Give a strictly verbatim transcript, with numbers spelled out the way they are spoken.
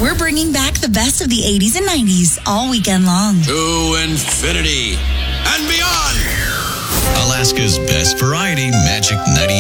We're bringing back the best of the eighties and nineties all weekend long. To infinity and beyond. Alaska's best variety, Magic ninety.